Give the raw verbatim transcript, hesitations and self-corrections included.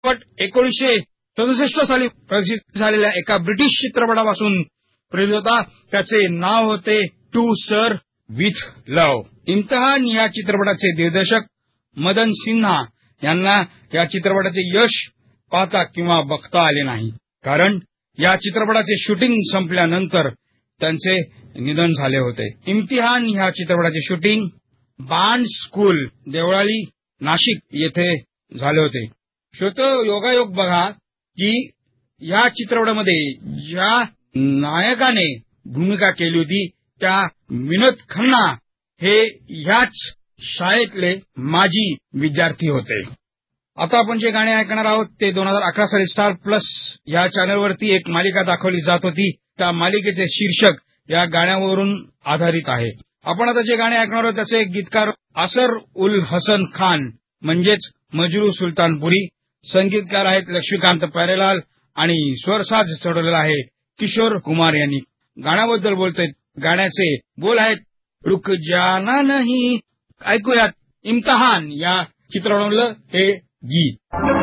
चित्रपट एकोणीसशे सदुसष्ट साली प्रदर्शित झालेल्या एका ब्रिटिश चित्रपटापासून प्रेरित होता. त्याचे नाव होते टू सर विथ लव्ह. इम्तिहान या चित्रपटाचे दिग्दर्शक मदन सिन्हा यांना या चित्रपटाचे यश पाहता किंवा बघता आले नाही, कारण या चित्रपटाचे शूटिंग संपल्यानंतर त्यांचे निधन झाले होते. इम्तिहान ह्या चित्रपटाचे शूटिंग बाण स्कूल देवळाली नाशिक येथे झाले होते. श्रोतो, योगायोग बघा की या चित्रपटामध्ये ज्या नायकाने भूमिका केली होती त्या विनोद खन्ना हे ह्याच शाळेतले माजी विद्यार्थी होते. आता आपण जे गाणे ऐकणार आहोत ते दोन हजार अकरा साली स्टार प्लस या चॅनलवरती एक मालिका दाखवली जात होती. त्या मालिकेचे शीर्षक या गाण्यावरून आधारित आहे. आपण आता जे गाणे ऐकणार आहोत त्याचे गीतकार असर उल हसन खान म्हणजेच मजरू सुलतानपुरी, संगीतकार आहेत लक्ष्मीकांत प्यारेलाल आणि स्वरसाज चढवलेला आहे किशोर कुमार यांनी. गाण्याबद्दल बोलतोय, गाण्याचे बोल आहेत रुक जाना नहीं. ऐकूयात इम्तिहान या चित्रपटातलं हे गीत.